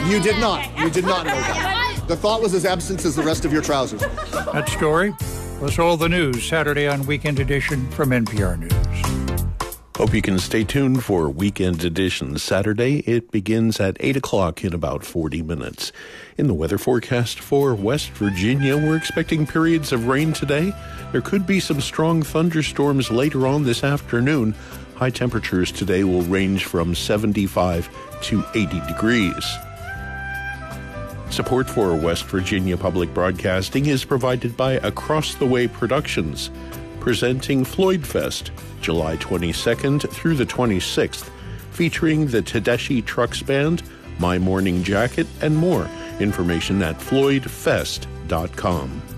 You did not. You did not know that. The thought was as absent as the rest of your trousers. That story was all the news Saturday on Weekend Edition from NPR News. Hope you can stay tuned for Weekend Edition Saturday. It begins at 8 o'clock in about 40 minutes. In the weather forecast for West Virginia, we're expecting periods of rain today. There could be some strong thunderstorms later on this afternoon. High temperatures today will range from 75 to 80 degrees. Support for West Virginia Public Broadcasting is provided by Across the Way Productions, presenting Floyd Fest, July 22nd through the 26th, featuring the Tedeschi Trucks Band, My Morning Jacket, and more. Information at floydfest.com.